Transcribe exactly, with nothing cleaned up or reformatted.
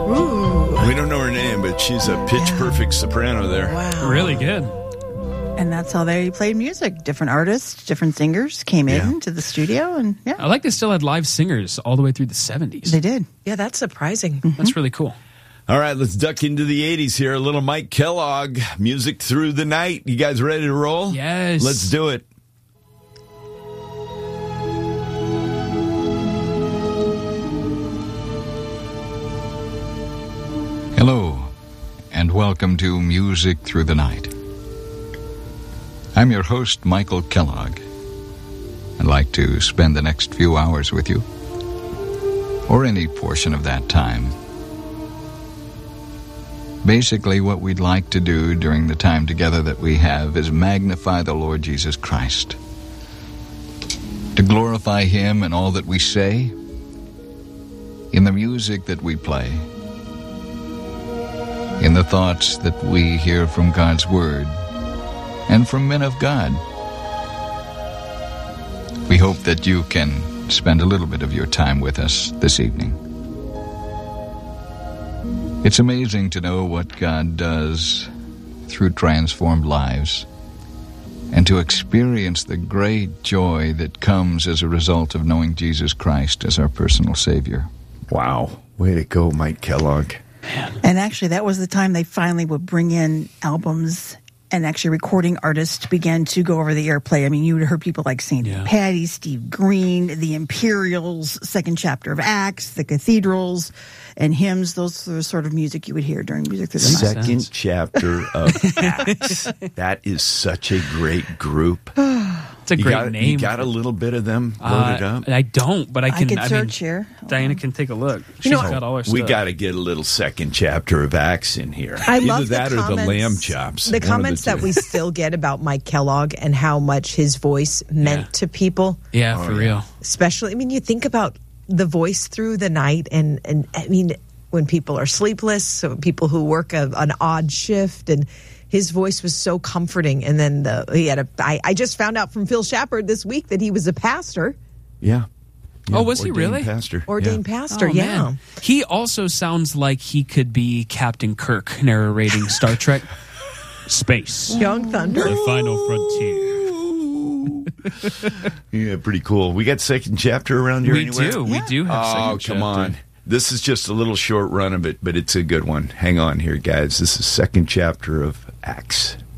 Ooh. We don't know her name, but she's a pitch-perfect soprano there. Wow. Really good. And that's how they played music. Different artists, different singers came Yeah. in to the studio, and yeah, I like they still had live singers all the way through the seventies. they did. Yeah, that's surprising. That's really cool. All right, let's duck into the eighties here. A little Mike Kellogg, Music Through the Night. You guys ready to roll? Yes. Let's do it. Hello, and welcome to Music Through the Night. I'm your host, Michael Kellogg. I'd like to spend the next few hours with you, or any portion of that time. Basically, what we'd like to do during the time together that we have is magnify the Lord Jesus Christ. To glorify Him in all that we say, in the music that we play, in the thoughts that we hear from God's Word and from men of God. We hope that you can spend a little bit of your time with us this evening. It's amazing to know what God does through transformed lives and to experience the great joy that comes as a result of knowing Jesus Christ as our personal Savior. Wow. Way to go, Mike Kellogg. And actually, that was the time they finally would bring in albums, and actually recording artists began to go over the airplay. I mean, you would have heard people like Saint Yeah. Patty, Steve Green, the Imperials, second chapter of Acts, the Cathedrals, and hymns. Those are the sort of music you would hear during Music Through the Night. Second sense. chapter of Acts. That is such a great group. It's a You great got, name. you got a little bit of them loaded Uh, up? I don't, but I I can. could I search mean, here. Diana can take a look. She's know, got all her stuff. We got to get a little second chapter of Acts in here. I Either love that the or comments, the lamb chops. The One of comments two. that we still get about Mike Kellogg and how much his voice meant Yeah. to people. Yeah, for real. Especially, I mean, you think about the voice through the night, and, and I mean, when people are sleepless, so people who work a, an odd shift, and his voice was so comforting. And then the he had a. I, I just found out from Phil Shepard this week that he was a pastor, Yeah. Yeah, Oh, was he ordained really? Pastor. ordained Yeah. pastor. Oh, yeah. man. He also sounds like he could be Captain Kirk narrating Star Trek. Space. Young Thunder. The final frontier. Yeah, pretty cool. We got second chapter around here We anywhere? do. We do have Oh, second come chapter. on. This is just a little short run of it, but it's a good one. Hang on here, guys. This is second chapter of Acts.